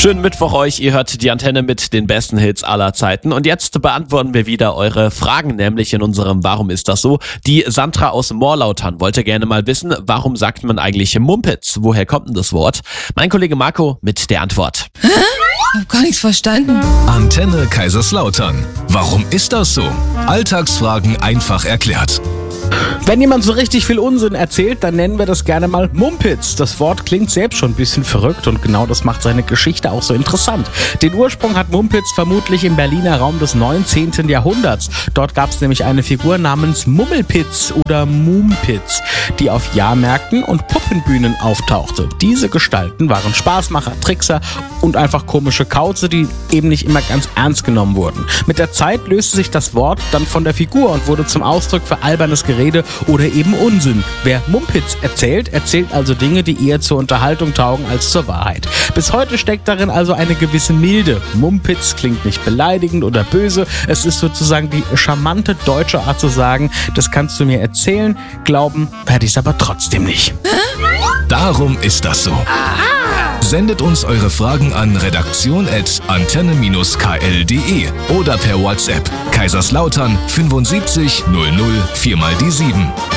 Schönen Mittwoch euch, ihr hört die Antenne mit den besten Hits aller Zeiten und jetzt beantworten wir wieder eure Fragen, nämlich in unserem Warum ist das so? Die Sandra aus Morlautern wollte gerne mal wissen, warum sagt man eigentlich Mumpitz? Woher kommt denn das Wort? Mein Kollege Marco mit der Antwort. Ich hab gar nichts verstanden. Antenne Kaiserslautern. Warum ist das so? Alltagsfragen einfach erklärt. Wenn jemand so richtig viel Unsinn erzählt, dann nennen wir das gerne mal Mumpitz. Das Wort klingt selbst schon ein bisschen verrückt und genau das macht seine Geschichte auch so interessant. Den Ursprung hat Mumpitz vermutlich im Berliner Raum des 19. Jahrhunderts. Dort gab es nämlich eine Figur namens Mummelpitz oder Mumpitz, die auf Jahrmärkten und Puppenbühnen auftauchte. Diese Gestalten waren Spaßmacher, Trickser und einfach komische Kauze, die eben nicht immer ganz ernst genommen wurden. Mit der Zeit löste sich das Wort dann von der Figur und wurde zum Ausdruck für albernes Gerede oder eben Unsinn. Wer Mumpitz erzählt also Dinge, die eher zur Unterhaltung taugen als zur Wahrheit. Bis heute steckt darin also eine gewisse Milde. Mumpitz klingt nicht beleidigend oder böse. Es ist sozusagen die charmante deutsche Art zu sagen, das kannst du mir erzählen, glauben werde ich es aber trotzdem nicht. Darum ist das so. Sendet uns eure Fragen an redaktion@antenne-kl.de oder per WhatsApp Kaiserslautern 75 00 4 mal die 7.